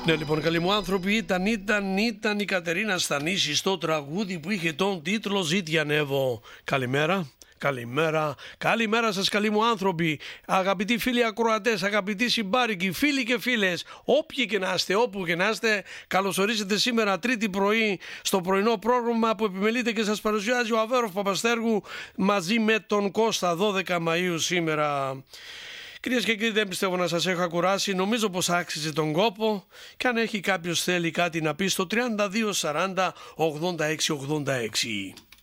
Ναι, λοιπόν, καλοί μου άνθρωποι, ήταν η Κατερίνα Στανίση στο τραγούδι που είχε τον τίτλο «Ζήτη ανέβω». Καλημέρα. Καλημέρα σας, καλοί μου άνθρωποι, αγαπητοί φίλοι ακροατές, αγαπητοί συμπάρικοι, φίλοι και φίλες, όποιοι και να είστε, όπου και να είστε, καλωσορίζετε σήμερα Τρίτη πρωί στο πρωινό πρόγραμμα που επιμελείται και σας παρουσιάζει ο Αβέροφ Παπαστέργου μαζί με τον Κώστα, 12 Μαΐου σήμερα. Κυρίες και κύριοι, δεν πιστεύω να σας έχω κουράσει, νομίζω πως άξιζε τον κόπο και αν έχει κάποιος θέλει κάτι να πει στο 32 40 86 86.